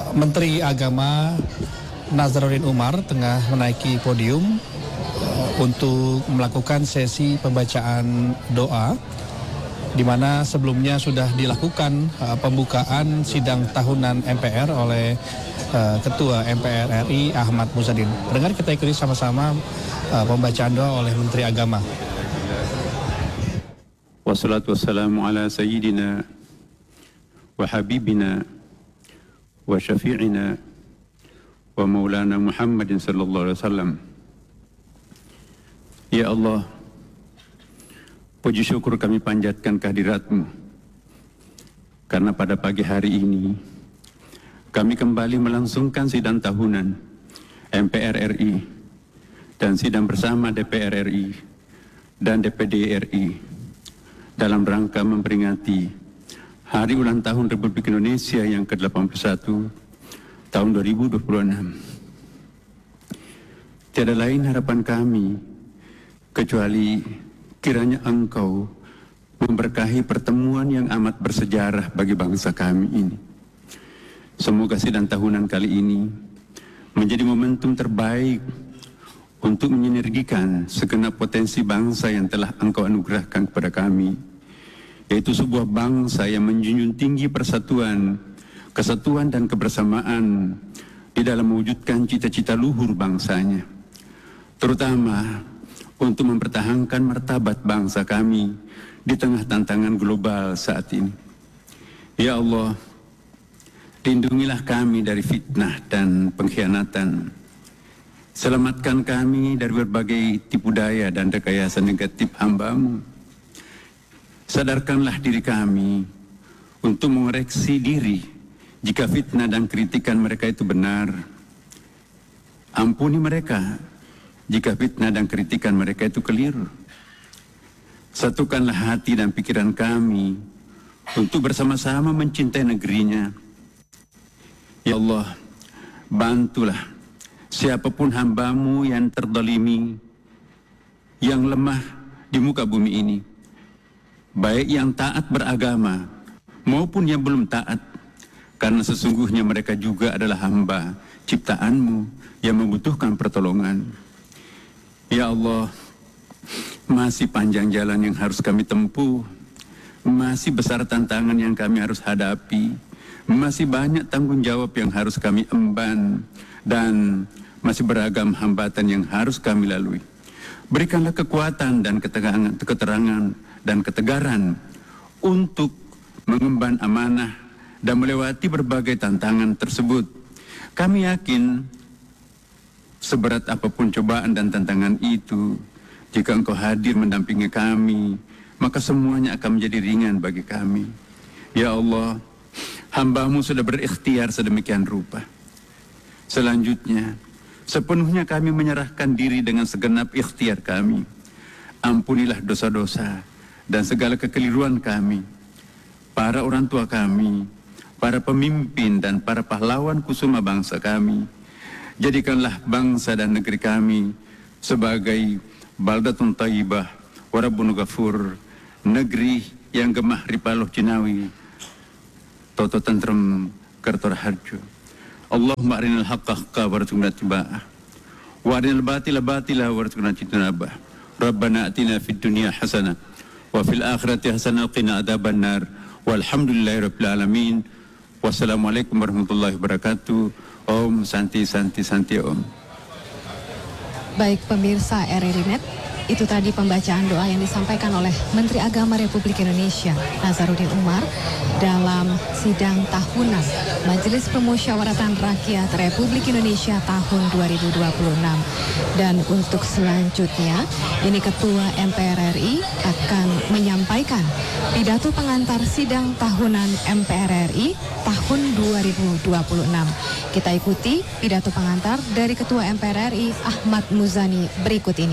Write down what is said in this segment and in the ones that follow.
Menteri Agama Nazaruddin Umar tengah menaiki podium untuk melakukan sesi pembacaan doa, di mana sebelumnya sudah dilakukan pembukaan sidang tahunan MPR oleh Ketua MPR RI Ahmad Muzani. Dengar kita ikuti sama-sama pembacaan doa oleh Menteri Agama. Wassalatu wassalamu ala sayyidina wa habibina wa syafi'ina wa maulana Muhammadin sallallahu alaihi wasallam. Ya Allah, puji syukur kami panjatkan kehadirat-Mu, karena pada pagi hari ini kami kembali melangsungkan sidang tahunan MPR RI dan sidang bersama DPR RI dan DPD RI dalam rangka memperingati Hari Ulang Tahun Republik Indonesia yang ke-81 tahun 2026. Tiada lain harapan kami kecuali kiranya Engkau memberkahi pertemuan yang amat bersejarah bagi bangsa kami ini. Semoga sidang tahunan kali ini menjadi momentum terbaik untuk menyinergikan segenap potensi bangsa yang telah Engkau anugerahkan kepada kami, yaitu sebuah bangsa yang menjunjung tinggi persatuan, kesatuan dan kebersamaan di dalam mewujudkan cita-cita luhur bangsanya, terutama untuk mempertahankan martabat bangsa kami di tengah tantangan global saat ini. Ya Allah, lindungilah kami dari fitnah dan pengkhianatan. Selamatkan kami dari berbagai tipu daya dan rekayasa negatif hamba-Mu. Sadarkanlah diri kami untuk mengoreksi diri jika fitnah dan kritikan mereka itu benar. Ampuni mereka jika fitnah dan kritikan mereka itu keliru. Satukanlah hati dan pikiran kami untuk bersama-sama mencintai negerinya. Ya Allah, bantulah siapapun hamba-Mu yang terdolimi, yang lemah di muka bumi ini, baik yang taat beragama maupun yang belum taat, karena sesungguhnya mereka juga adalah hamba ciptaan-Mu yang membutuhkan pertolongan. Ya Allah, masih panjang jalan yang harus kami tempuh, masih besar tantangan yang kami harus hadapi, masih banyak tanggung jawab yang harus kami emban, dan masih beragam hambatan yang harus kami lalui. Berikanlah kekuatan dan keterangan dan ketegaran untuk mengemban amanah dan melewati berbagai tantangan tersebut. Kami yakin seberat apapun cobaan dan tantangan itu, jika Engkau hadir mendampingi kami, maka semuanya akan menjadi ringan bagi kami. Ya Allah, hamba-Mu sudah berikhtiar sedemikian rupa. Selanjutnya, sepenuhnya kami menyerahkan diri dengan segenap ikhtiar kami. Ampunilah dosa-dosa dan segala kekeliruan kami, para orang tua kami, para pemimpin dan para pahlawan kusuma bangsa kami. Jadikanlah bangsa dan negeri kami sebagai baldatun thayyibah wa rabbun ghafur, negeri yang gemah ripaloh Cinawi, toto tentrem Kertora Harjo. Allahumma arinal haqqa haqqa warzuqna ittiba'ah wa arinal batila batila warzuqna ijtinabah. Rabbana atina fid dunya hasanah wa fil akhirati hasanah wa qina adzabannar. Walhamdulillahirabbil alamin. Wassalamualaikum warahmatullahi wabarakatuh. Om Santi Santi Santi Om. Baik pemirsa RRI Net, itu tadi pembacaan doa yang disampaikan oleh Menteri Agama Republik Indonesia Nazaruddin Umar dalam sidang tahunan Majelis Permusyawaratan Rakyat Republik Indonesia tahun 2026. Dan untuk selanjutnya, ini Ketua MPR RI akan menyampaikan pidato pengantar sidang tahunan MPR RI tahun 2026. Kita ikuti pidato pengantar dari Ketua MPR RI Ahmad Muzani berikut ini.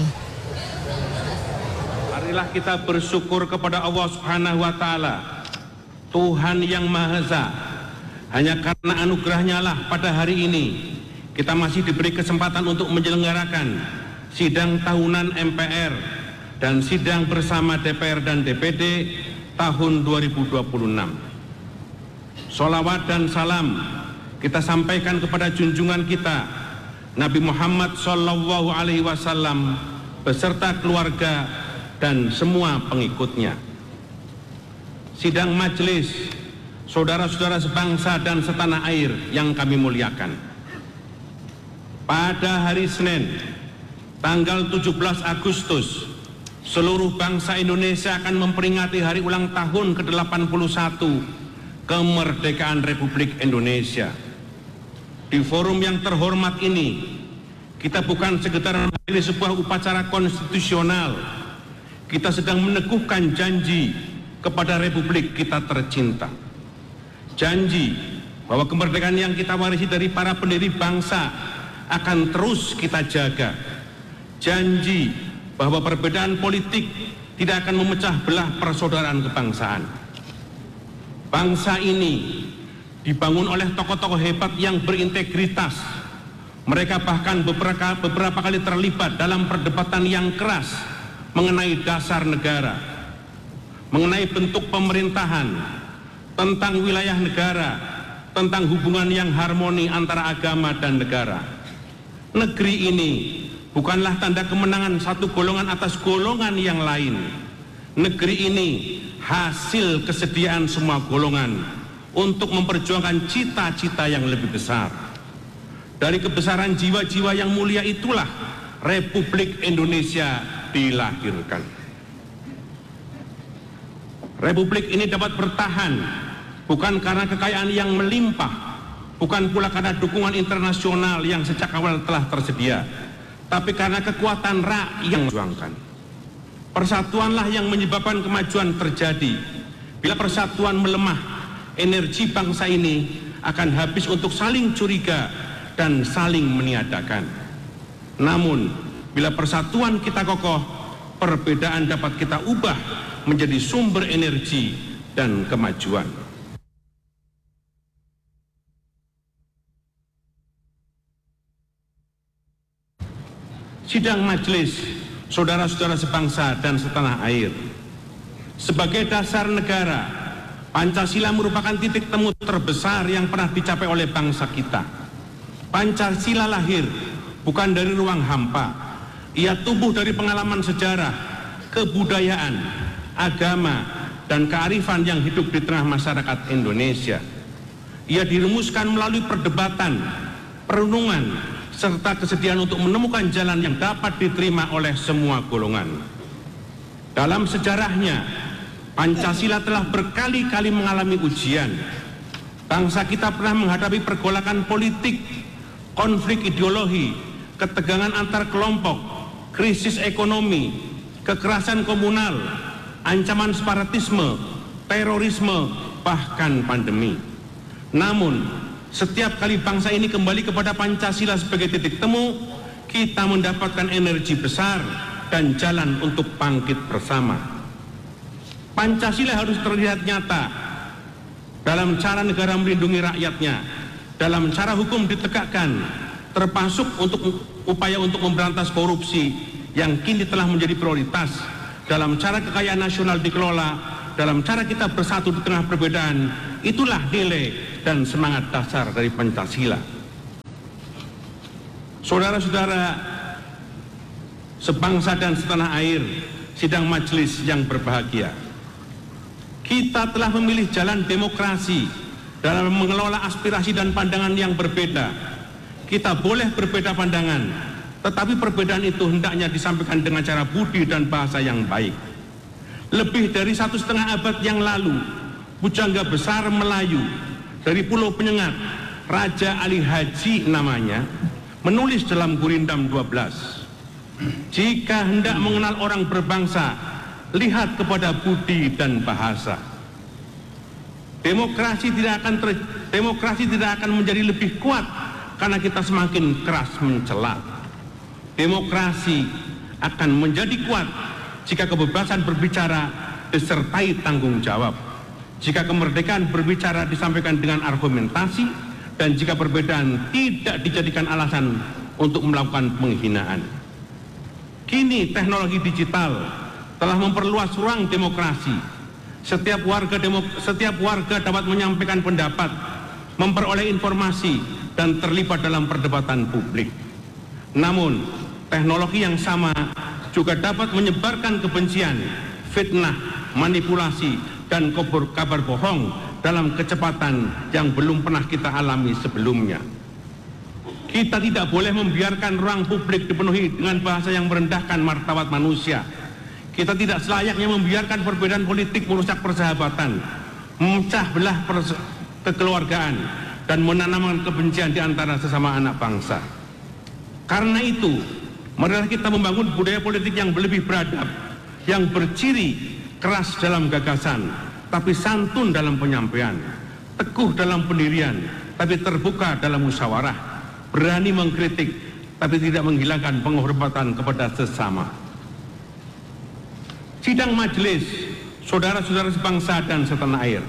Marilah kita bersyukur kepada Allah Subhanahu wa Ta'ala, Tuhan yang Maha Esa. Hanya karena anugerahnya lah pada hari ini kita masih diberi kesempatan untuk menyelenggarakan sidang tahunan MPR dan sidang bersama DPR dan DPD tahun 2026. Sholawat dan salam kita sampaikan kepada junjungan kita Nabi Muhammad SAW beserta keluarga dan semua pengikutnya. Sidang majelis, saudara-saudara sebangsa dan setanah air yang kami muliakan. Pada hari Senin, tanggal 17 Agustus, seluruh bangsa Indonesia akan memperingati hari ulang tahun ke-81 kemerdekaan Republik Indonesia. Di forum yang terhormat ini, kita bukan sekedar menghadiri sebuah upacara konstitusional, kita sedang meneguhkan janji kepada Republik kita tercinta. Janji bahwa kemerdekaan yang kita warisi dari para pendiri bangsa akan terus kita jaga. Janji bahwa perbedaan politik tidak akan memecah belah persaudaraan kebangsaan. Bangsa ini dibangun oleh tokoh-tokoh hebat yang berintegritas. Mereka bahkan beberapa kali terlibat dalam perdebatan yang keras mengenai dasar negara, mengenai bentuk pemerintahan, tentang wilayah negara, tentang hubungan yang harmoni antara agama dan negara. Negeri ini bukanlah tanda kemenangan satu golongan atas golongan yang lain. Negeri ini hasil kesediaan semua golongan untuk memperjuangkan cita-cita yang lebih besar. Dari kebesaran jiwa-jiwa yang mulia itulah Republik Indonesia dilahirkan. Republik ini dapat bertahan bukan karena kekayaan yang melimpah, bukan pula karena dukungan internasional yang sejak awal telah tersedia, tapi karena kekuatan rakyat yang memperjuangkan. Persatuanlah yang menyebabkan kemajuan terjadi. Bila persatuan melemah, energi bangsa ini akan habis untuk saling curiga dan saling meniadakan. Namun, bila persatuan kita kokoh, perbedaan dapat kita ubah menjadi sumber energi dan kemajuan. Sidang majelis, saudara-saudara sebangsa dan setanah air. Sebagai dasar negara, Pancasila merupakan titik temu terbesar yang pernah dicapai oleh bangsa kita. Pancasila lahir bukan dari ruang hampa. Ia tumbuh dari pengalaman sejarah, kebudayaan, agama, dan kearifan yang hidup di tengah masyarakat Indonesia. Ia dirumuskan melalui perdebatan, perenungan, serta kesediaan untuk menemukan jalan yang dapat diterima oleh semua golongan. Dalam sejarahnya, Pancasila telah berkali-kali mengalami ujian. Bangsa kita pernah menghadapi pergolakan politik, konflik ideologi, ketegangan antar kelompok, krisis ekonomi, kekerasan komunal, ancaman separatisme, terorisme, bahkan pandemi. Namun, setiap kali bangsa ini kembali kepada Pancasila sebagai titik temu, kita mendapatkan energi besar dan jalan untuk bangkit bersama. Pancasila harus terlihat nyata dalam cara negara melindungi rakyatnya, dalam cara hukum ditegakkan, termasuk untuk upaya untuk memberantas korupsi yang kini telah menjadi prioritas, dalam cara kekayaan nasional dikelola, dalam cara kita bersatu di tengah perbedaan. Itulah nilai dan semangat dasar dari Pancasila. Saudara-saudara sebangsa dan setanah air, sidang majelis yang berbahagia, kita telah memilih jalan demokrasi dalam mengelola aspirasi dan pandangan yang berbeda. Kita boleh berbeda pandangan, tetapi perbedaan itu hendaknya disampaikan dengan cara budi dan bahasa yang baik. Lebih dari 1,5 abad yang lalu, pujangga besar Melayu dari Pulau Penyengat, Raja Ali Haji namanya, menulis dalam Gurindam 12, jika hendak mengenal orang berbangsa, lihat kepada budi dan bahasa. Demokrasi tidak akan menjadi lebih kuat karena kita semakin keras mencela. Demokrasi akan menjadi kuat jika kebebasan berbicara disertai tanggung jawab, jika kemerdekaan berbicara disampaikan dengan argumentasi, dan jika perbedaan tidak dijadikan alasan untuk melakukan penghinaan. Kini teknologi digital telah memperluas ruang demokrasi. Setiap warga dapat menyampaikan pendapat, memperoleh informasi, dan terlibat dalam perdebatan publik. Namun, teknologi yang sama juga dapat menyebarkan kebencian, fitnah, manipulasi, dan kabar bohong dalam kecepatan yang belum pernah kita alami sebelumnya. Kita tidak boleh membiarkan ruang publik dipenuhi dengan bahasa yang merendahkan martabat manusia. Kita tidak selayaknya membiarkan perbedaan politik merusak persahabatan, memecah belah kekeluargaan, dan menanamkan kebencian di antara sesama anak bangsa. Karena itu, marilah kita membangun budaya politik yang lebih beradab, yang berciri keras dalam gagasan, tapi santun dalam penyampaian, teguh dalam pendirian, tapi terbuka dalam musyawarah, berani mengkritik, tapi tidak menghilangkan penghormatan kepada sesama. Sidang majelis, saudara-saudara sebangsa dan setanah air,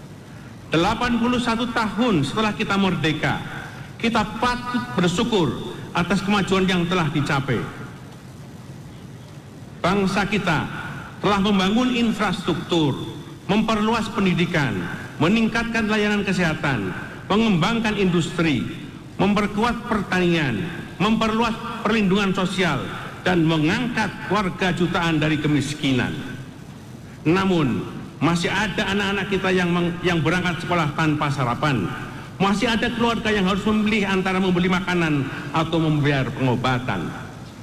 81 tahun setelah kita merdeka, kita patut bersyukur atas kemajuan yang telah dicapai. Bangsa kita telah membangun infrastruktur, memperluas pendidikan, meningkatkan layanan kesehatan, mengembangkan industri, memperkuat pertanian, memperluas perlindungan sosial, dan mengangkat warga jutaan dari kemiskinan. Namun, masih ada anak-anak kita yang berangkat sekolah tanpa sarapan. Masih ada keluarga yang harus memilih antara membeli makanan atau membayar pengobatan.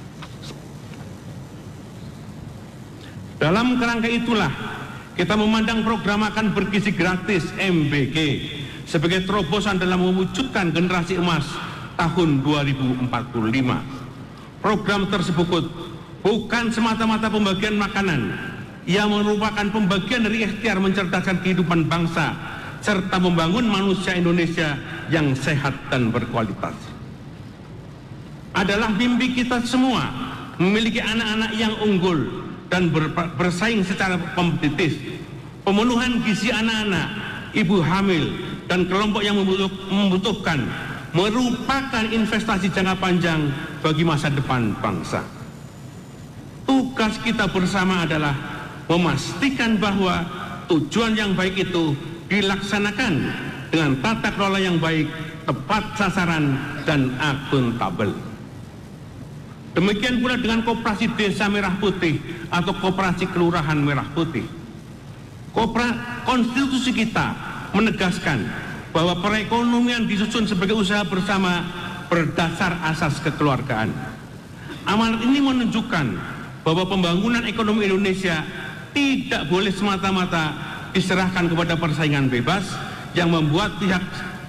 Dalam kerangka itulah, kita memandang program makan bergizi gratis MBG sebagai terobosan dalam mewujudkan generasi emas tahun 2045. Program tersebut bukan semata-mata pembagian makanan, ia merupakan pembagian dari ikhtiar mencerdaskan kehidupan bangsa serta membangun manusia Indonesia yang sehat dan berkualitas. Adalah mimpi kita semua memiliki anak-anak yang unggul dan bersaing secara kompetitif. Pemenuhan gizi anak-anak, ibu hamil, dan kelompok yang membutuhkan merupakan investasi jangka panjang bagi masa depan bangsa. Tugas kita bersama adalah memastikan bahwa tujuan yang baik itu dilaksanakan dengan tata kelola yang baik, tepat sasaran, dan akuntabel. Demikian pula dengan Koperasi Desa Merah Putih atau Koperasi Kelurahan Merah Putih. Konstitusi kita menegaskan bahwa perekonomian disusun sebagai usaha bersama berdasar asas kekeluargaan. Amanat ini menunjukkan bahwa pembangunan ekonomi Indonesia tidak boleh semata-mata diserahkan kepada persaingan bebas yang membuat pihak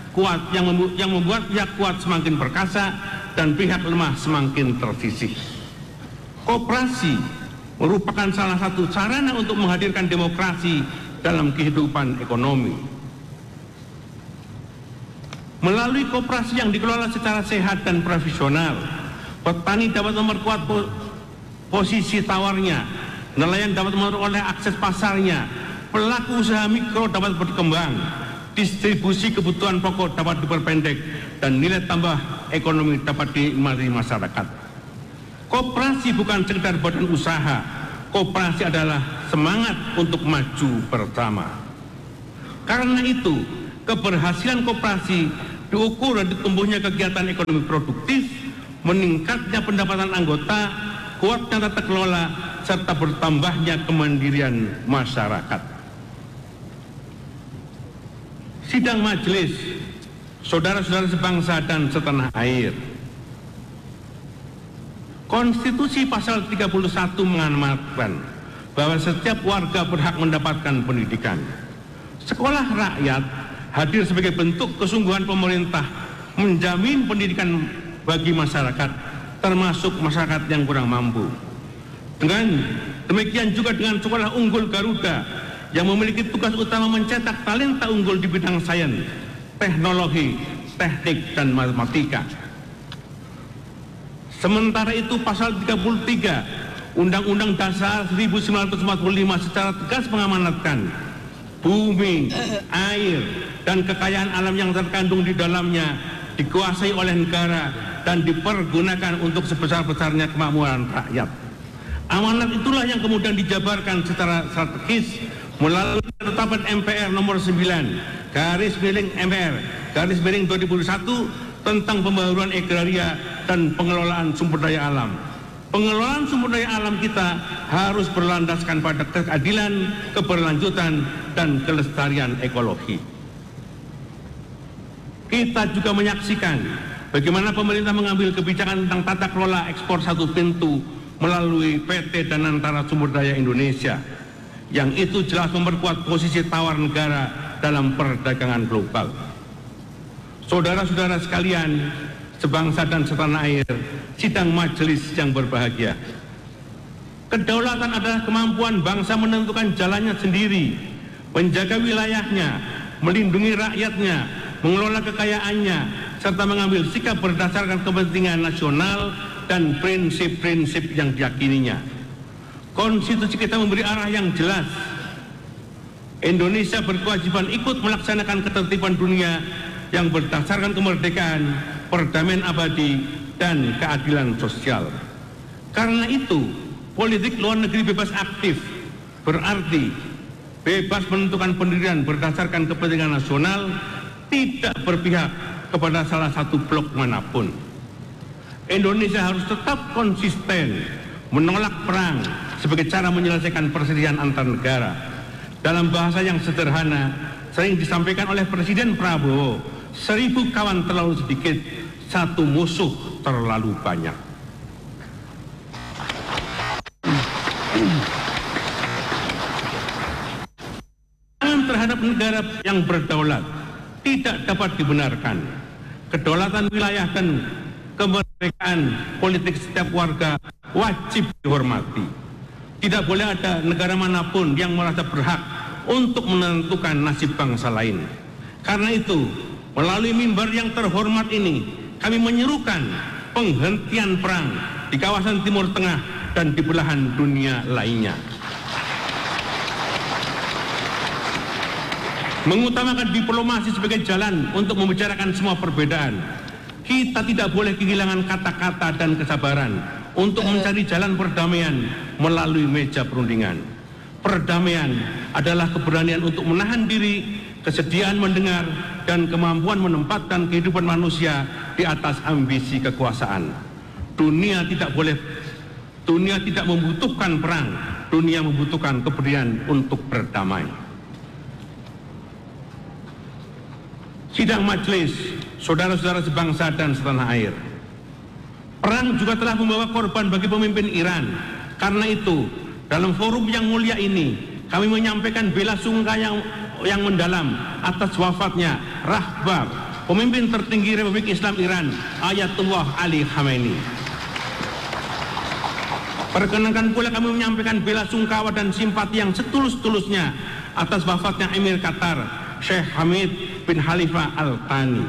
kuat semakin perkasa dan pihak lemah semakin tersisih. Koperasi merupakan salah satu sarana untuk menghadirkan demokrasi dalam kehidupan ekonomi. Melalui koperasi yang dikelola secara sehat dan profesional, petani dapat memperkuat posisi tawarnya, nelayan dapat memperoleh akses pasarnya, pelaku usaha mikro dapat berkembang, distribusi kebutuhan pokok dapat diperpendek, dan nilai tambah ekonomi dapat dinikmati masyarakat. Koperasi bukan sekedar badan usaha, koperasi adalah semangat untuk maju bersama. Karena itu, keberhasilan koperasi diukur dari tumbuhnya kegiatan ekonomi produktif, meningkatnya pendapatan anggota, kuatnya tata kelola, serta bertambahnya kemandirian masyarakat. Sidang majelis, saudara-saudara sebangsa dan setanah air. Konstitusi pasal 31 mengamanatkan bahwa setiap warga berhak mendapatkan pendidikan. Sekolah rakyat hadir sebagai bentuk kesungguhan pemerintah menjamin pendidikan bagi masyarakat, termasuk masyarakat yang kurang mampu. Dengan demikian juga dengan Sekolah Unggul Garuda yang memiliki tugas utama mencetak talenta unggul di bidang sains, teknologi, teknik, dan matematika. Sementara itu pasal 33 Undang-Undang Dasar 1945 secara tegas mengamanatkan bumi, air, dan kekayaan alam yang terkandung di dalamnya dikuasai oleh negara dan dipergunakan untuk sebesar-besarnya kemakmuran rakyat. Amanat itulah yang kemudian dijabarkan secara strategis melalui ketetapan MPR nomor 9 /MR/2001 tentang pembaharuan agraria dan pengelolaan sumber daya alam. Pengelolaan sumber daya alam kita harus berlandaskan pada keadilan, keberlanjutan, dan kelestarian ekologi. Kita juga menyaksikan bagaimana pemerintah mengambil kebijakan tentang tata kelola ekspor satu pintu melalui PT Danantara Sumber Daya Indonesia, yang itu jelas memperkuat posisi tawar negara dalam perdagangan global. Saudara-saudara sekalian, sebangsa dan setanah air, sidang majelis yang berbahagia. Kedaulatan adalah kemampuan bangsa menentukan jalannya sendiri, menjaga wilayahnya, melindungi rakyatnya, mengelola kekayaannya, serta mengambil sikap berdasarkan kepentingan nasional dan prinsip-prinsip yang diyakininya. Konstitusi kita memberi arah yang jelas. Indonesia berkewajiban ikut melaksanakan ketertiban dunia yang berdasarkan kemerdekaan, perdamaian abadi, dan keadilan sosial. Karena itu, politik luar negeri bebas aktif berarti bebas menentukan pendirian berdasarkan kepentingan nasional, tidak berpihak kepada salah satu blok manapun. Indonesia harus tetap konsisten menolak perang sebagai cara menyelesaikan perselisihan antar negara. Dalam bahasa yang sederhana, sering disampaikan oleh Presiden Prabowo, 1000 kawan terlalu sedikit, 1 musuh terlalu banyak. Terhadap negara yang berdaulat tidak dapat dibenarkan. Kedaulatan wilayah dan kemerdekaan politik setiap warga wajib dihormati. Tidak boleh ada negara manapun yang merasa berhak untuk menentukan nasib bangsa lain. Karena itu, melalui mimbar yang terhormat ini, kami menyerukan penghentian perang di kawasan Timur Tengah dan di belahan dunia lainnya. Mengutamakan diplomasi sebagai jalan untuk membicarakan semua perbedaan. Kita tidak boleh kehilangan kata-kata dan kesabaran untuk mencari jalan perdamaian melalui meja perundingan. Perdamaian adalah keberanian untuk menahan diri, kesediaan mendengar, dan kemampuan menempatkan kehidupan manusia di atas ambisi kekuasaan. Dunia tidak membutuhkan perang, dunia membutuhkan keberanian untuk berdamai. Sidang majelis, saudara-saudara sebangsa dan setanah air. Perang juga telah membawa korban bagi pemimpin Iran. Karena itu, dalam forum yang mulia ini, kami menyampaikan bela sungkawa yang mendalam atas wafatnya Rahbar, pemimpin tertinggi Republik Islam Iran, Ayatullah Ali Khamenei. Perkenankan pula kami menyampaikan bela sungkawa dan simpati yang setulus-tulusnya atas wafatnya Emir Qatar, Sheikh Hamid bin Khalifa Al Thani.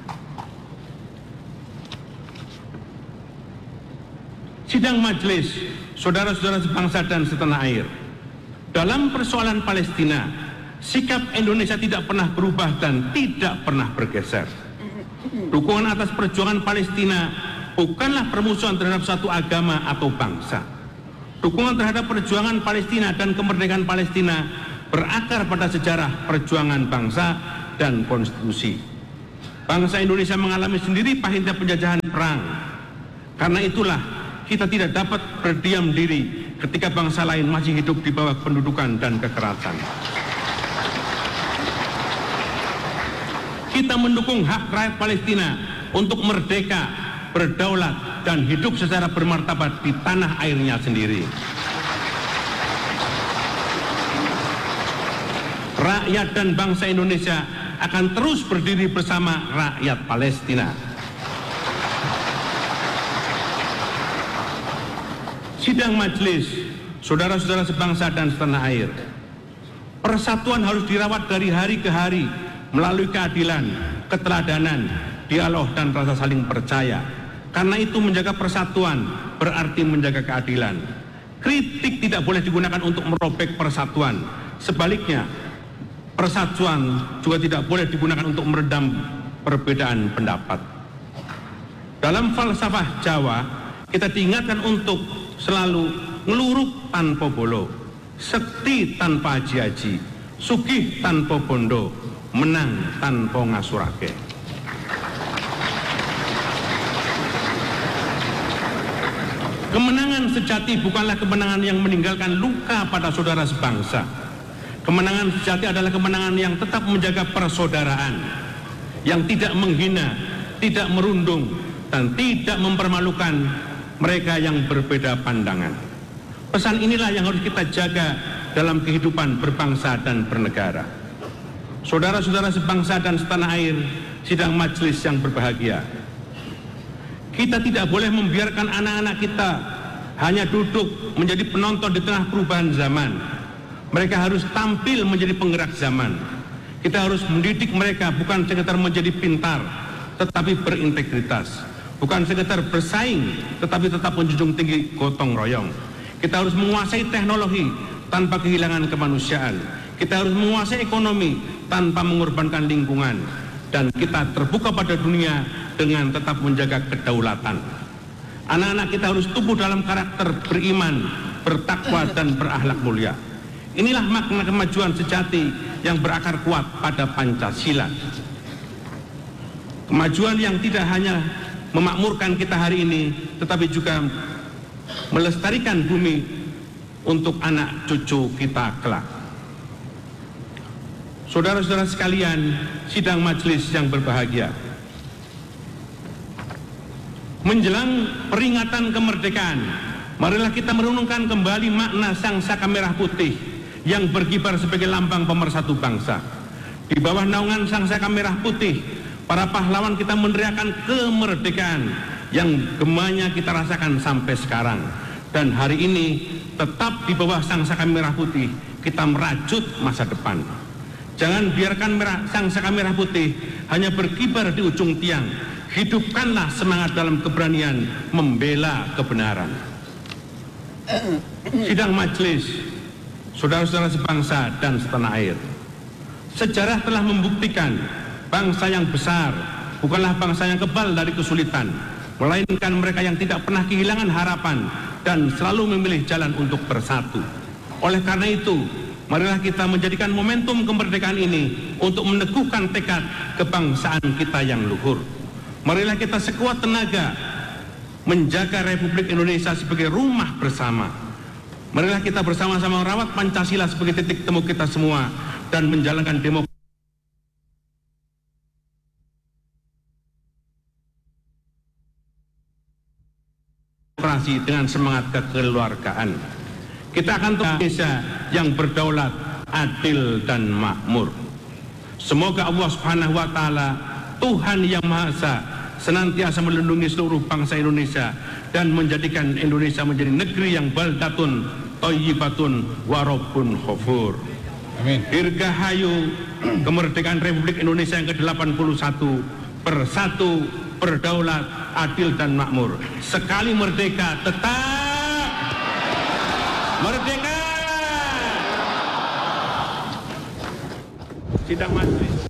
Sidang majelis, saudara-saudara sebangsa dan setanah air. Dalam persoalan Palestina, sikap Indonesia tidak pernah berubah dan tidak pernah bergeser. Dukungan atas perjuangan Palestina bukanlah permusuhan terhadap satu agama atau bangsa. Dukungan terhadap perjuangan Palestina dan kemerdekaan Palestina berakar pada sejarah perjuangan bangsa dan konstitusi. Bangsa Indonesia mengalami sendiri pahitnya penjajahan perang. Karena itulah kita tidak dapat berdiam diri ketika bangsa lain masih hidup di bawah pendudukan dan kekerasan. Kita mendukung hak rakyat Palestina untuk merdeka, berdaulat, dan hidup secara bermartabat di tanah airnya sendiri. Rakyat dan bangsa Indonesia akan terus berdiri bersama rakyat Palestina. Sidang majelis, saudara-saudara sebangsa dan setanah air. Persatuan harus dirawat dari hari ke hari melalui keadilan, keteladanan, dialog, dan rasa saling percaya. Karena itu menjaga persatuan berarti menjaga keadilan. Kritik tidak boleh digunakan untuk merobek persatuan. Sebaliknya, persatuan juga tidak boleh digunakan untuk meredam perbedaan pendapat. Dalam falsafah Jawa, kita diingatkan untuk selalu ngeluruk tanpa bolo, sekti tanpa haji-haji, sugih tanpa bondo, menang tanpa ngasurake. Kemenangan sejati bukanlah kemenangan yang meninggalkan luka pada saudara sebangsa. Kemenangan sejati adalah kemenangan yang tetap menjaga persaudaraan, yang tidak menghina, tidak merundung, dan tidak mempermalukan mereka yang berbeda pandangan. Pesan inilah yang harus kita jaga dalam kehidupan berbangsa dan bernegara. Saudara-saudara sebangsa dan setanah air, sidang majelis yang berbahagia, kita tidak boleh membiarkan anak-anak kita hanya duduk menjadi penonton di tengah perubahan zaman. Mereka harus tampil menjadi penggerak zaman. Kita harus mendidik mereka bukan sekedar menjadi pintar, tetapi berintegritas. Bukan sekedar bersaing, tetapi tetap menjunjung tinggi gotong royong. Kita harus menguasai teknologi tanpa kehilangan kemanusiaan. Kita harus menguasai ekonomi tanpa mengorbankan lingkungan. Dan kita terbuka pada dunia dengan tetap menjaga kedaulatan. Anak-anak kita harus tumbuh dalam karakter beriman, bertakwa, dan berakhlak mulia. Inilah makna kemajuan sejati yang berakar kuat pada Pancasila. Kemajuan yang tidak hanya memakmurkan kita hari ini, tetapi juga melestarikan bumi untuk anak cucu kita kelak. Saudara-saudara sekalian, sidang majelis yang berbahagia, menjelang peringatan kemerdekaan, marilah kita merenungkan kembali makna sangsaka merah putih yang berkibar sebagai lambang pemersatu bangsa. Di bawah naungan sangsaka merah putih, para pahlawan kita meneriakan kemerdekaan yang gemanya kita rasakan sampai sekarang. Dan hari ini tetap di bawah sangsaka merah putih kita merajut masa depan. Jangan biarkan sangsaka merah putih hanya berkibar di ujung tiang. Hidupkanlah semangat dalam keberanian membela kebenaran. Sidang majelis, saudara-saudara sebangsa dan setanah air, sejarah telah membuktikan bangsa yang besar bukanlah bangsa yang kebal dari kesulitan, melainkan mereka yang tidak pernah kehilangan harapan dan selalu memilih jalan untuk bersatu. Oleh karena itu, marilah kita menjadikan momentum kemerdekaan ini untuk meneguhkan tekad kebangsaan kita yang luhur. Marilah kita sekuat tenaga menjaga Republik Indonesia sebagai rumah bersama. Marilah kita bersama-sama merawat Pancasila sebagai titik temu kita semua dan menjalankan demokrasi dengan semangat kekeluargaan. Kita akan tetap Indonesia yang berdaulat, adil, dan makmur. Semoga Allah Subhanahu wa Ta'ala, Tuhan yang Maha Esa, senantiasa melindungi seluruh bangsa Indonesia dan menjadikan Indonesia menjadi negeri yang baldatun, thayyibatun, warabun khofur. Amin. Dirgahayu kemerdekaan Republik Indonesia yang ke-81, bersatu, berdaulat, adil, dan makmur. Sekali merdeka, tetap merdeka. Sidang majelis.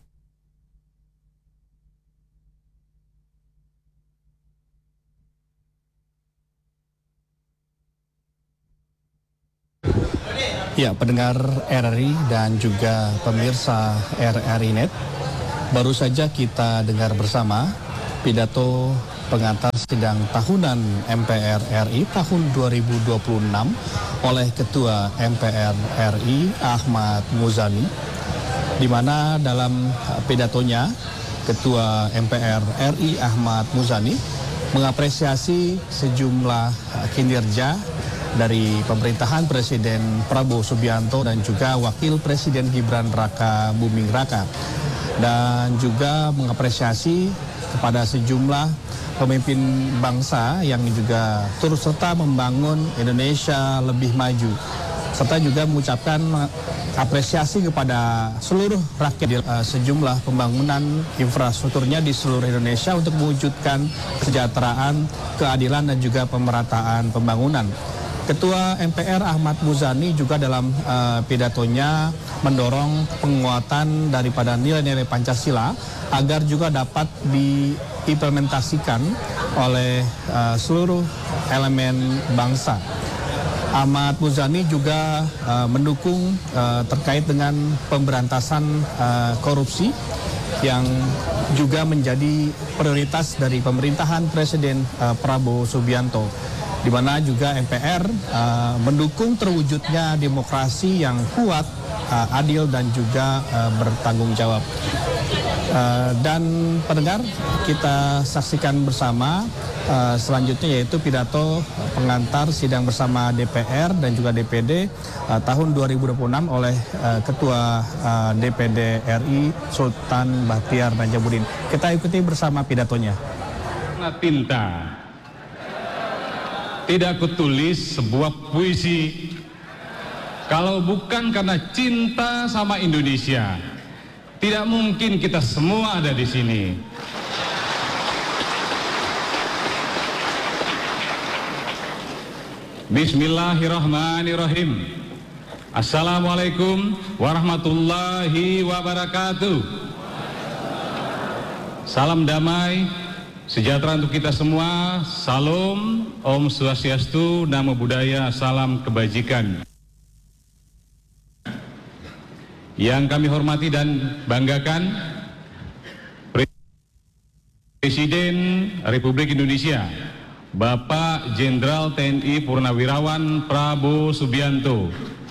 Ya, pendengar RRI dan juga pemirsa RRI Net, baru saja kita dengar bersama pidato pengantar sidang tahunan MPR RI tahun 2026 oleh Ketua MPR RI Ahmad Muzani, di mana dalam pidatonya Ketua MPR RI Ahmad Muzani mengapresiasi sejumlah kinerja dari pemerintahan Presiden Prabowo Subianto dan juga Wakil Presiden Gibran Raka Buming Raka, dan juga mengapresiasi kepada sejumlah pemimpin bangsa yang juga turut serta membangun Indonesia lebih maju, serta juga mengucapkan apresiasi kepada seluruh rakyat di sejumlah pembangunan infrastrukturnya di seluruh Indonesia untuk mewujudkan kesejahteraan, keadilan, dan juga pemerataan pembangunan. Ketua MPR Ahmad Muzani juga dalam pidatonya mendorong penguatan daripada nilai-nilai Pancasila agar juga dapat diimplementasikan oleh seluruh elemen bangsa. Ahmad Muzani juga mendukung terkait dengan pemberantasan korupsi yang juga menjadi prioritas dari pemerintahan Presiden Prabowo Subianto, di mana juga MPR mendukung terwujudnya demokrasi yang kuat, adil dan juga bertanggung jawab. Dan pendengar, kita saksikan bersama selanjutnya yaitu pidato pengantar sidang bersama DPR dan juga DPD tahun 2026 oleh Ketua DPD RI Sultan Bahtiar Najamuddin. Kita ikuti bersama pidatonya. Tinta, tidak kutulis sebuah puisi kalau bukan karena cinta sama Indonesia. Tidak mungkin kita semua ada di sini. Bismillahirrahmanirrahim. Assalamualaikum warahmatullahi wabarakatuh. Salam damai sejahtera untuk kita semua. Salam, Om Swastiastu, Namo Buddhaya, salam kebajikan. Yang kami hormati dan banggakan, Presiden Republik Indonesia, Bapak Jenderal TNI Purnawirawan Prabowo Subianto,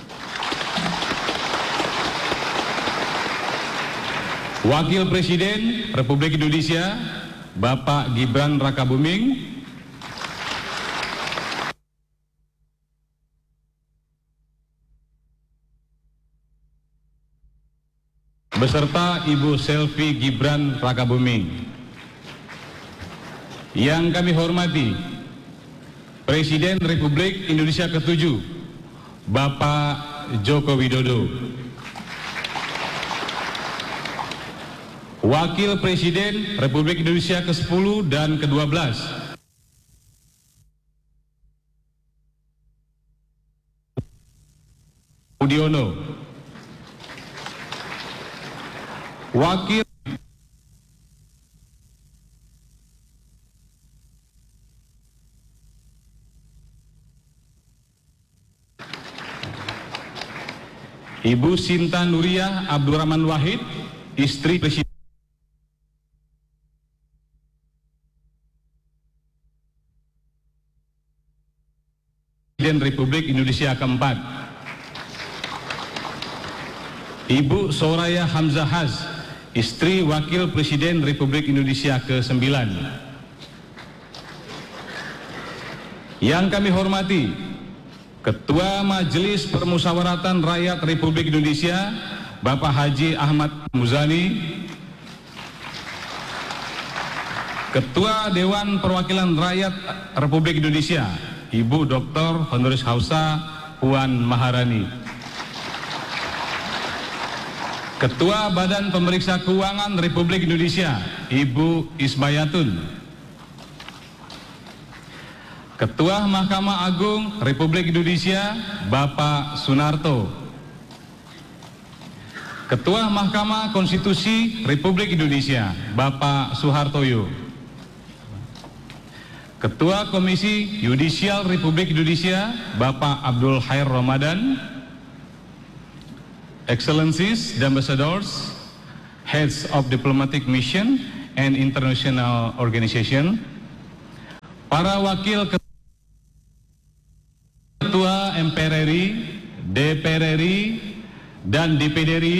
Wakil Presiden Republik Indonesia, Bapak Gibran Rakabuming, beserta Ibu Selvi Gibran Rakabuming. Yang kami hormati, Presiden Republik Indonesia ke-7, Bapak Joko Widodo. Wakil Presiden Republik Indonesia ke-10 dan ke-12, Budiono. Wakil Ibu Sinta Nuriyah Abdurrahman Wahid, istri Presiden Republik Indonesia ke-4. Ibu Soraya Hamzahaz, istri Wakil Presiden Republik Indonesia ke-9. Yang kami hormati, Ketua Majelis Permusyawaratan Rakyat Republik Indonesia, Bapak Haji Ahmad Muzani, Ketua Dewan Perwakilan Rakyat Republik Indonesia, Ibu Dr. Honoris Causa Puan Maharani, Ketua Badan Pemeriksa Keuangan Republik Indonesia, Ibu Ismayatun, Ketua Mahkamah Agung Republik Indonesia, Bapak Sunarto, Ketua Mahkamah Konstitusi Republik Indonesia, Bapak Suhartoyo, Ketua Komisi Yudisial Republik Indonesia, Bapak Abdul Khair Ramadan, Excellencies, Ambassadors, Heads of Diplomatic Mission and International Organization, para Wakil Ketua MPR RI, DPR RI, dan DPD RI,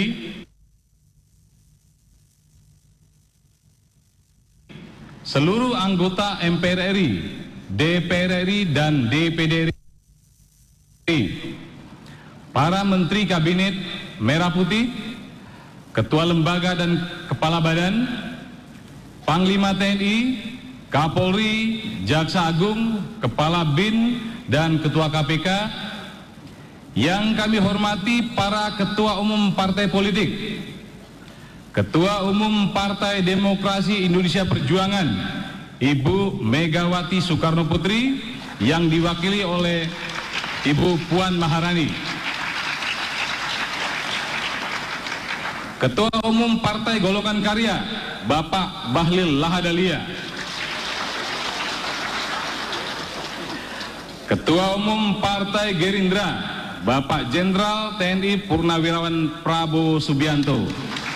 seluruh anggota MPR RI, DPR RI, dan DPD RI, para Menteri Kabinet Merah Putih, Ketua Lembaga dan Kepala Badan, Panglima TNI, Kapolri, Jaksa Agung, Kepala BIN, dan Ketua KPK. Yang kami hormati para Ketua Umum Partai Politik, Ketua Umum Partai Demokrasi Indonesia Perjuangan, Ibu Megawati Soekarno Putri, yang diwakili oleh Ibu Puan Maharani, Ketua Umum Partai Golongan Karya, Bapak Bahlil Lahadalia, Ketua Umum Partai Gerindra, Bapak Jenderal TNI Purnawirawan Prabowo Subianto.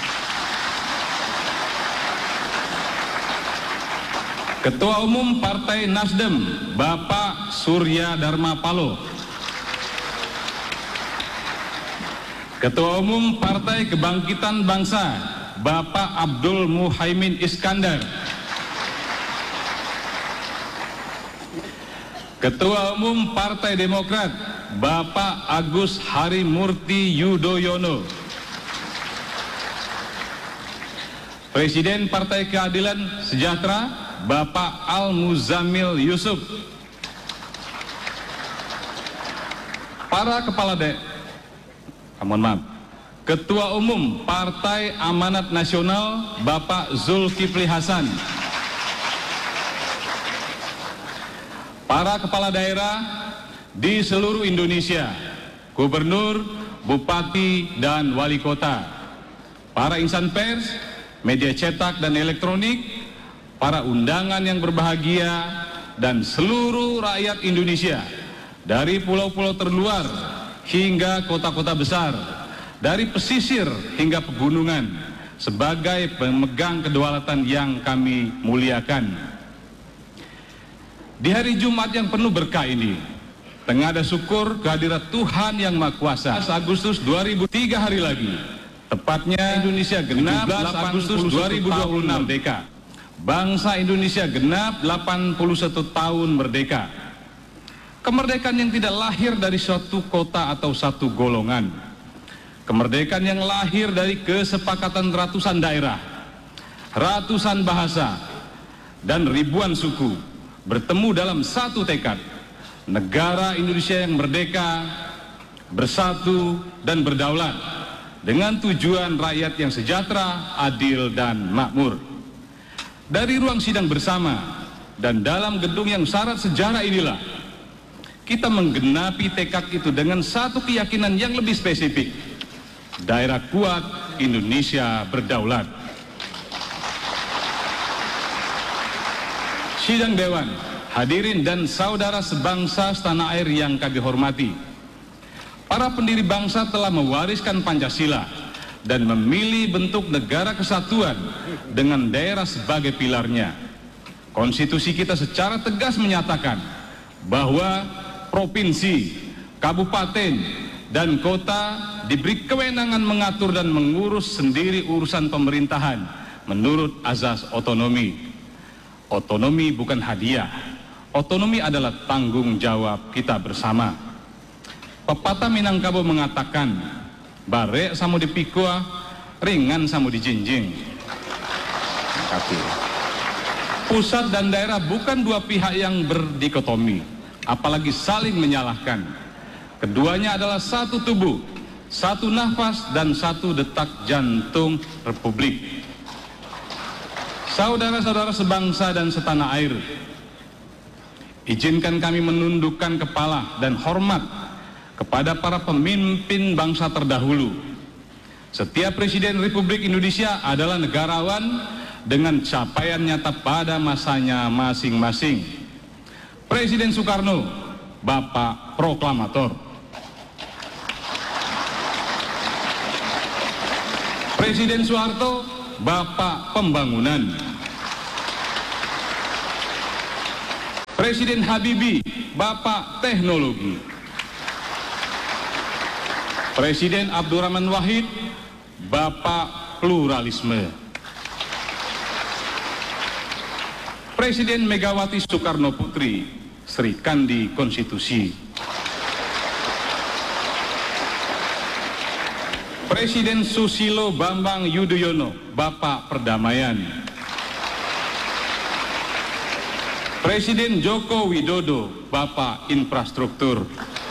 Ketua Umum Partai Nasdem, Bapak Surya Dharma Paloh. Ketua Umum Partai Kebangkitan Bangsa, Bapak Abdul Muhaimin Iskandar. Ketua Umum Partai Demokrat, Bapak Agus Harimurti Yudhoyono. Presiden Partai Keadilan Sejahtera, Bapak Al-Muzamil Yusuf. Para kepala Ketua Umum Partai Amanat Nasional, Bapak Zulkifli Hasan. Para kepala daerah di seluruh Indonesia, gubernur, bupati, dan wali kota, para insan pers, media cetak dan elektronik, para undangan yang berbahagia, dan seluruh rakyat Indonesia, dari pulau-pulau terluar hingga kota-kota besar, dari pesisir hingga pegunungan, sebagai pemegang kedaulatan yang kami muliakan. Di hari Jumat yang penuh berkah ini, tengah ada syukur kehadirat Tuhan yang Maha Kuasa. 11 Agustus 2003 hari lagi, tepatnya Indonesia genap 17 Agustus 2026 merdeka. Bangsa Indonesia genap 81 tahun merdeka. Kemerdekaan yang tidak lahir dari suatu kota atau satu golongan. Kemerdekaan yang lahir dari kesepakatan ratusan daerah, ratusan bahasa, dan ribuan suku bertemu dalam satu tekad. Negara Indonesia yang merdeka, bersatu, dan berdaulat dengan tujuan rakyat yang sejahtera, adil, dan makmur. Dari ruang sidang bersama dan dalam gedung yang syarat sejarah inilah kita menggenapi tekad itu dengan satu keyakinan yang lebih spesifik. Daerah kuat, Indonesia berdaulat. Sidang Dewan, hadirin dan saudara sebangsa setanah air yang kami hormati. Para pendiri bangsa telah mewariskan Pancasila dan memilih bentuk negara kesatuan dengan daerah sebagai pilarnya. Konstitusi kita secara tegas menyatakan bahwa provinsi, kabupaten, dan kota diberi kewenangan mengatur dan mengurus sendiri urusan pemerintahan menurut azas otonomi. Otonomi bukan hadiah. Otonomi adalah tanggung jawab kita bersama. Pepatah Minangkabau mengatakan, bare samo dipikua, ringan samo dijinjing. Pusat dan daerah bukan dua pihak yang berdikotomi, apalagi saling menyalahkan. Keduanya adalah satu tubuh, satu nafas, dan satu detak jantung Republik. Saudara-saudara sebangsa dan setanah air, izinkan kami menundukkan kepala dan hormat kepada para pemimpin bangsa terdahulu. Setiap Presiden Republik Indonesia adalah negarawan dengan capaian nyata pada masanya masing-masing. Presiden Soekarno, Bapak Proklamator. Presiden Soeharto, Bapak Pembangunan. Presiden Habibie, Bapak Teknologi. Presiden Abdurrahman Wahid, Bapak Pluralisme. Presiden Megawati Soekarno Putri, Sri Kandi Konstitusi. Presiden Susilo Bambang Yudhoyono, Bapak Perdamaian. Presiden Joko Widodo, Bapak Infrastruktur.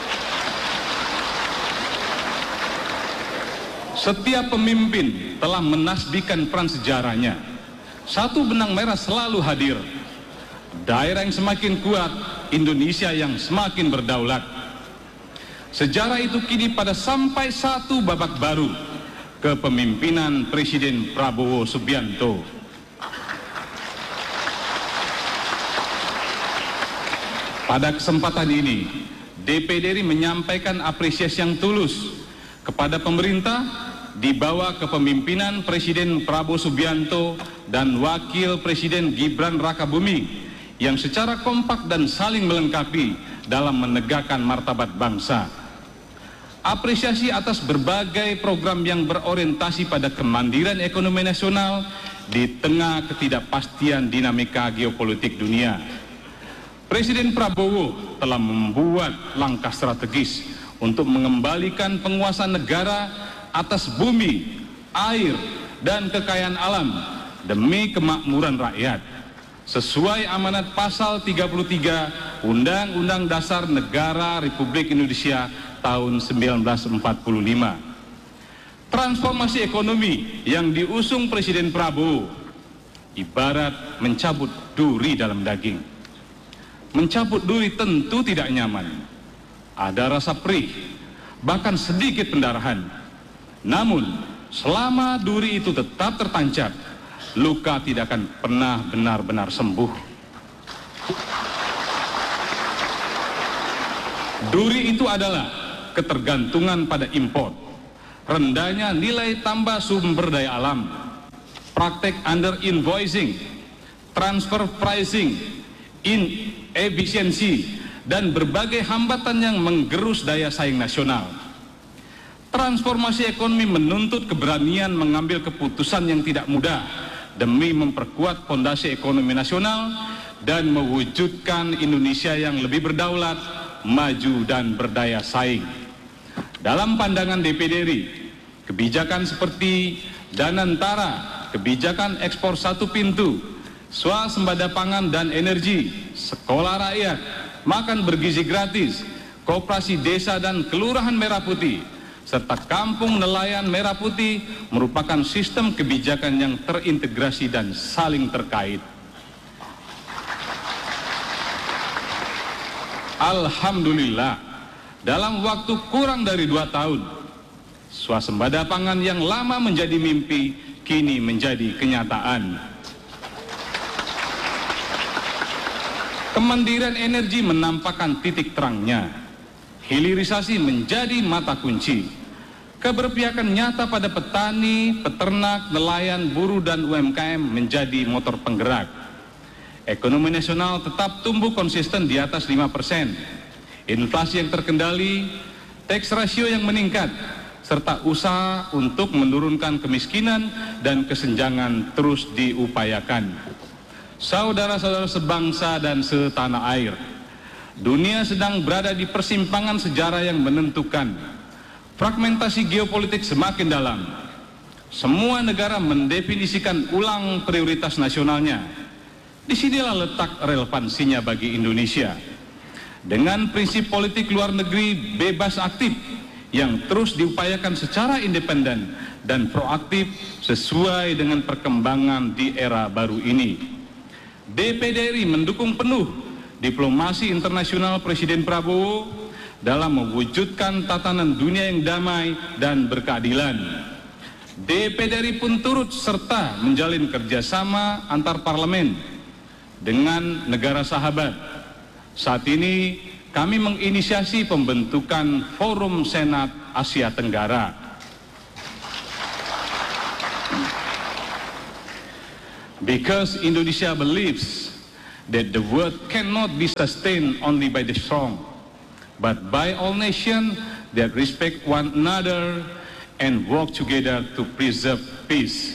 Setiap pemimpin telah menasbihkan peran sejarahnya. Satu benang merah selalu hadir. Daerah yang semakin kuat, Indonesia yang semakin berdaulat. Sejarah itu kini pada sampai satu babak baru, kepemimpinan Presiden Prabowo Subianto. Pada kesempatan ini, DPD RI menyampaikan apresiasi yang tulus kepada pemerintah di bawah kepemimpinan Presiden Prabowo Subianto dan Wakil Presiden Gibran Rakabuming yang secara kompak dan saling melengkapi dalam menegakkan martabat bangsa. Apresiasi atas berbagai program yang berorientasi pada kemandirian ekonomi nasional di tengah ketidakpastian dinamika geopolitik dunia. Presiden Prabowo telah membuat langkah strategis untuk mengembalikan penguasaan negara atas bumi, air, dan kekayaan alam demi kemakmuran rakyat, sesuai amanat pasal 33 Undang-Undang Dasar Negara Republik Indonesia tahun 1945. Transformasi ekonomi yang diusung Presiden Prabowo ibarat mencabut duri dalam daging. Mencabut duri tentu tidak nyaman. Ada rasa perih, bahkan sedikit pendarahan. Namun, selama duri itu tetap tertancap, luka tidak akan pernah benar-benar sembuh. Duri itu adalah ketergantungan pada impor, rendahnya nilai tambah sumber daya alam, praktek under invoicing, transfer pricing, inefisiensi, dan berbagai hambatan yang menggerus daya saing nasional. Transformasi ekonomi menuntut keberanian mengambil keputusan yang tidak mudah demi memperkuat fondasi ekonomi nasional dan mewujudkan Indonesia yang lebih berdaulat, maju, dan berdaya saing. Dalam pandangan DPD RI, kebijakan seperti Danantara, kebijakan ekspor satu pintu, swasembada pangan dan energi, sekolah rakyat, makan bergizi gratis, koperasi desa dan kelurahan merah putih, serta kampung nelayan merah putih merupakan sistem kebijakan yang terintegrasi dan saling terkait. Alhamdulillah, dalam waktu kurang dari 2 tahun, swasembada pangan yang lama menjadi mimpi kini menjadi kenyataan. Kemandirian energi menampakkan titik terangnya. Hilirisasi menjadi mata kunci. Keberpihakan nyata pada petani, peternak, nelayan, buruh, dan UMKM menjadi motor penggerak. Ekonomi nasional tetap tumbuh konsisten di atas 5%. Inflasi yang terkendali, tax ratio yang meningkat, serta usaha untuk menurunkan kemiskinan dan kesenjangan terus diupayakan. Saudara-saudara sebangsa dan setanah air, dunia sedang berada di persimpangan sejarah yang menentukan. Fragmentasi geopolitik semakin dalam. Semua negara mendefinisikan ulang prioritas nasionalnya. Disinilah letak relevansinya bagi Indonesia. Dengan prinsip politik luar negeri bebas aktif yang terus diupayakan secara independen dan proaktif sesuai dengan perkembangan di era baru ini. DPD RI mendukung penuh diplomasi internasional Presiden Prabowo dalam mewujudkan tatanan dunia yang damai dan berkeadilan. DPD RI pun turut serta menjalin kerjasama antar parlemen dengan negara sahabat. Saat ini kami menginisiasi pembentukan Forum Senat Asia Tenggara. Because Indonesia believes that the world cannot be sustained only by the strong, but by all nations that respect one another and work together to preserve peace.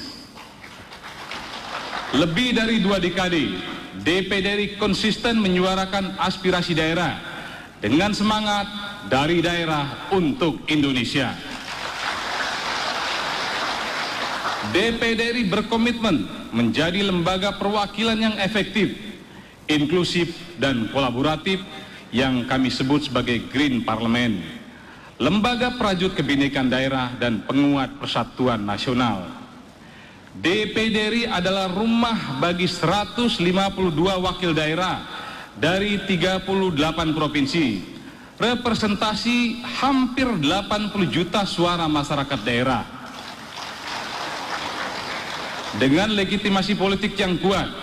Lebih dari 2 dekade, DPD RI konsisten menyuarakan aspirasi daerah dengan semangat dari daerah untuk Indonesia. DPD RI berkomitmen menjadi lembaga perwakilan yang efektif, inklusif, dan kolaboratif yang kami sebut sebagai Green Parliament, lembaga perajut kebinekaan daerah dan penguat persatuan nasional. DPD RI adalah rumah bagi 152 wakil daerah dari 38 provinsi, representasi hampir 80 juta suara masyarakat daerah. Dengan legitimasi politik yang kuat,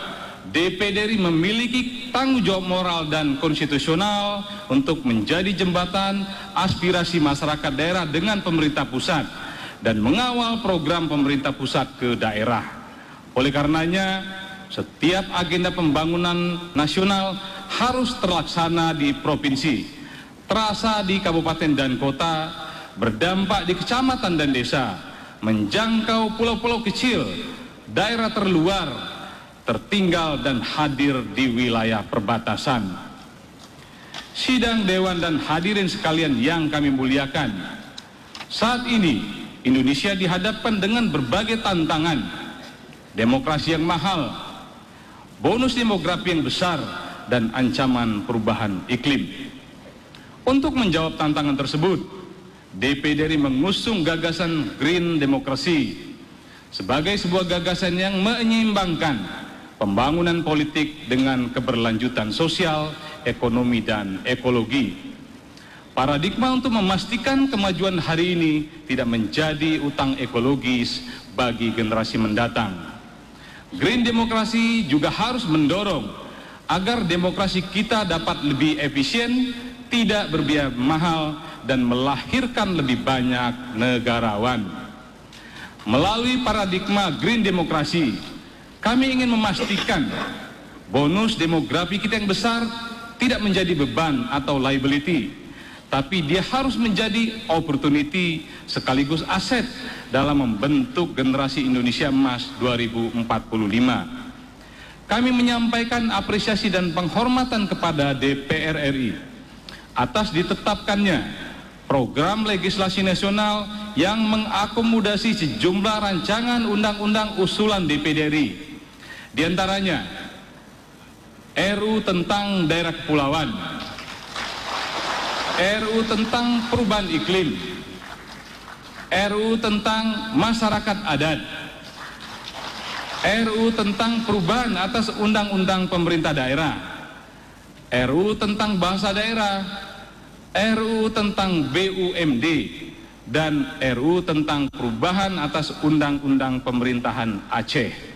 DPD RI memiliki tanggung jawab moral dan konstitusional untuk menjadi jembatan aspirasi masyarakat daerah dengan pemerintah pusat dan mengawal program pemerintah pusat ke daerah. Oleh karenanya, setiap agenda pembangunan nasional harus terlaksana di provinsi, terasa di kabupaten dan kota, berdampak di kecamatan dan desa, menjangkau pulau-pulau kecil, daerah terluar, tertinggal dan hadir di wilayah perbatasan. Sidang Dewan dan hadirin sekalian yang kami muliakan, saat ini Indonesia dihadapkan dengan berbagai tantangan, demokrasi yang mahal, bonus demografi yang besar, dan ancaman perubahan iklim. Untuk menjawab tantangan tersebut, DPD RI mengusung gagasan Green Demokrasi sebagai sebuah gagasan yang menyeimbangkan pembangunan politik dengan keberlanjutan sosial, ekonomi, dan ekologi. Paradigma untuk memastikan kemajuan hari ini tidak menjadi utang ekologis bagi generasi mendatang. Green Demokrasi juga harus mendorong agar demokrasi kita dapat lebih efisien, tidak berbiaya mahal, dan melahirkan lebih banyak negarawan. Melalui paradigma Green Demokrasi, kami ingin memastikan bonus demografi kita yang besar tidak menjadi beban atau liability, tapi dia harus menjadi opportunity sekaligus aset dalam membentuk generasi Indonesia Emas 2045. Kami menyampaikan apresiasi dan penghormatan kepada DPR RI atas ditetapkannya program legislasi nasional yang mengakomodasi sejumlah rancangan undang-undang usulan DPD RI. Di antaranya RU tentang daerah kepulauan, RU tentang perubahan iklim, RU tentang masyarakat adat, RU tentang perubahan atas undang-undang pemerintah daerah, RU tentang bahasa daerah, RU tentang BUMD, dan RU tentang perubahan atas undang-undang pemerintahan Aceh.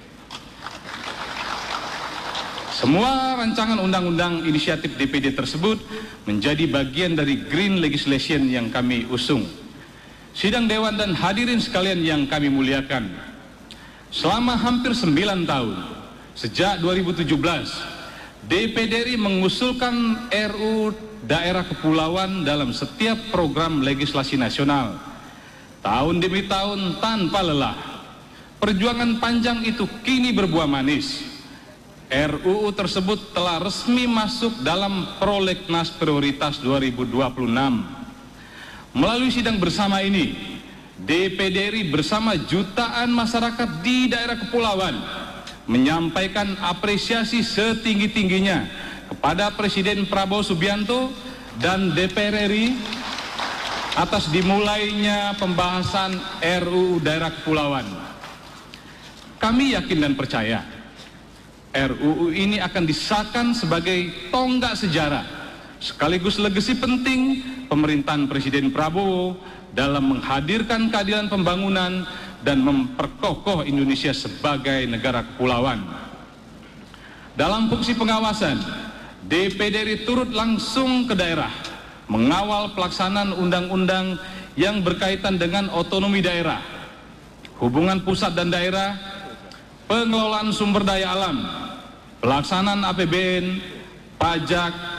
Semua rancangan undang-undang inisiatif DPD tersebut menjadi bagian dari Green Legislation yang kami usung. Sidang Dewan dan hadirin sekalian yang kami muliakan, selama hampir 9 tahun, sejak 2017, DPD RI mengusulkan RU Daerah Kepulauan dalam setiap program legislasi nasional. Tahun demi tahun tanpa lelah. Perjuangan panjang itu kini berbuah manis. RUU tersebut telah resmi masuk dalam Prolegnas Prioritas 2026. Melalui sidang bersama ini, DPD RI bersama jutaan masyarakat di daerah kepulauan menyampaikan apresiasi setinggi-tingginya kepada Presiden Prabowo Subianto dan DPR RI atas dimulainya pembahasan RUU Daerah Kepulauan. Kami yakin dan percaya RUU ini akan disahkan sebagai tonggak sejarah sekaligus legasi penting pemerintahan Presiden Prabowo dalam menghadirkan keadilan pembangunan dan memperkokoh Indonesia sebagai negara kepulauan. Dalam fungsi pengawasan, DPD RI turut langsung ke daerah, mengawal pelaksanaan undang-undang yang berkaitan dengan otonomi daerah, hubungan pusat dan daerah, pengelolaan sumber daya alam, pelaksanaan APBN, pajak,